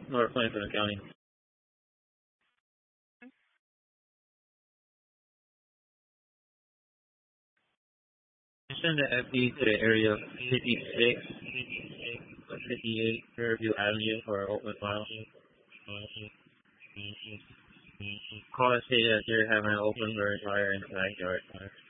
North Plainfield County. Send the FD to the area of 56, 58 Fairview Avenue for an open file. Call and say that they're having an open burn fire in the backyard.